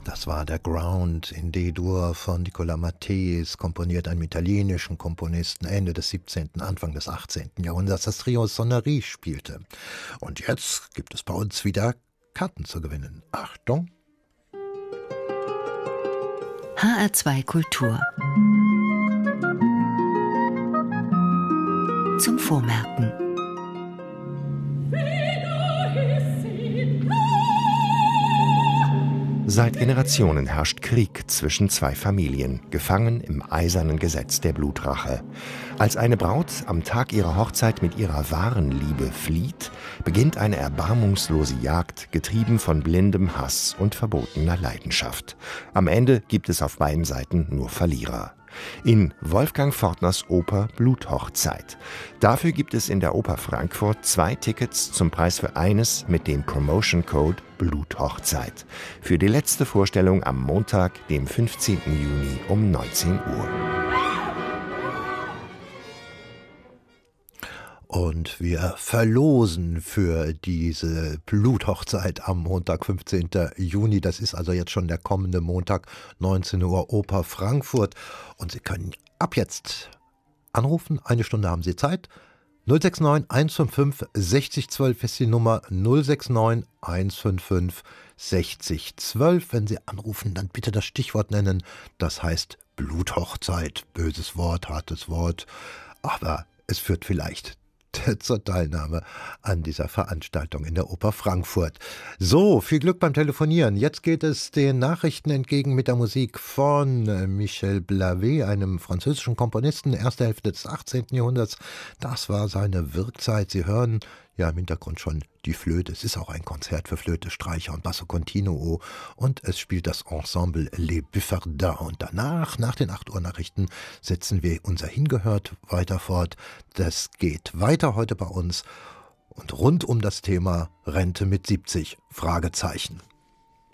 Das war der Ground in D-Dur von Nicolas Matthes, komponiert einem italienischen Komponisten Ende des 17., Anfang des 18. Jahrhunderts, das Trio Sonnerie spielte. Und jetzt gibt es bei uns wieder Karten zu gewinnen. Achtung! HR2 Kultur zum Vormerken. Seit Generationen herrscht Krieg zwischen zwei Familien, gefangen im eisernen Gesetz der Blutrache. Als eine Braut am Tag ihrer Hochzeit mit ihrer wahren Liebe flieht, beginnt eine erbarmungslose Jagd, getrieben von blindem Hass und verbotener Leidenschaft. Am Ende gibt es auf beiden Seiten nur Verlierer. In Wolfgang Fortners Oper Bluthochzeit. Dafür gibt es in der Oper Frankfurt 2 Tickets zum Preis für eines mit dem Promotion Code Bluthochzeit. Für die letzte Vorstellung am Montag, dem 15. Juni um 19 Uhr. Und wir verlosen für diese Bluthochzeit am Montag, 15. Juni. Das ist also jetzt schon der kommende Montag, 19 Uhr, Oper Frankfurt. Und Sie können ab jetzt anrufen. 1 Stunde haben Sie Zeit. 069 155 6012 ist die Nummer. 069 155 6012. Wenn Sie anrufen, dann bitte das Stichwort nennen. Das heißt Bluthochzeit. Böses Wort, hartes Wort. Aber es führt vielleicht zur Teilnahme an dieser Veranstaltung in der Oper Frankfurt. So, viel Glück beim Telefonieren. Jetzt geht es den Nachrichten entgegen mit der Musik von Michel Blavet, einem französischen Komponisten, erste Hälfte des 18. Jahrhunderts. Das war seine Wirkzeit. Sie hören ja im Hintergrund schon die Flöte. Es ist auch ein Konzert für Flöte, Streicher und Basso Continuo. Und es spielt das Ensemble Les Buffardins. Und danach, nach den 8 Uhr Nachrichten, setzen wir unser Hingehört weiter fort. Das geht weiter heute bei uns und rund um das Thema Rente mit 70, Fragezeichen.